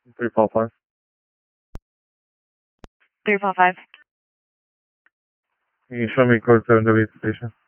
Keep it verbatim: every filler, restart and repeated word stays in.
three four five. three four five. Can you show me code seven W station?